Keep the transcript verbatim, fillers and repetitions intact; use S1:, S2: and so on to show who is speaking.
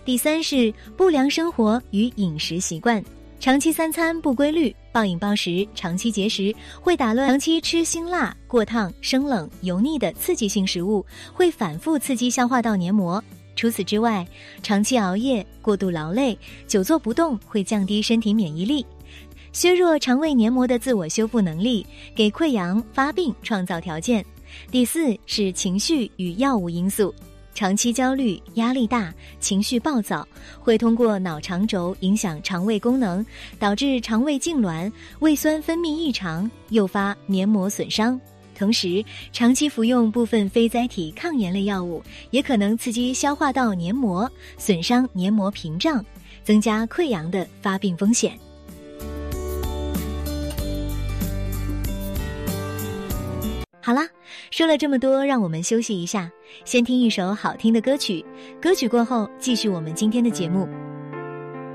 S1: 第三是不良生活与饮食习惯，长期三餐不规律、暴饮暴食、长期节食会打乱。长期吃辛辣、过烫、生冷、油腻的刺激性食物，会反复刺激消化道黏膜。除此之外，长期熬夜、过度劳累、久坐不动会降低身体免疫力，削弱肠胃黏膜的自我修复能力，给溃疡发病创造条件。第四是情绪与药物因素，长期焦虑、压力大、情绪暴躁，会通过脑肠轴影响肠胃功能，导致肠胃痉挛、胃酸分泌异常，诱发黏膜损伤。同时，长期服用部分非甾体抗炎类药物，也可能刺激消化道黏膜，损伤黏膜屏障，增加溃疡的发病风险。好啦，说了这么多，让我们休息一下，先听一首好听的歌曲。歌曲过后，继续我们今天的节目。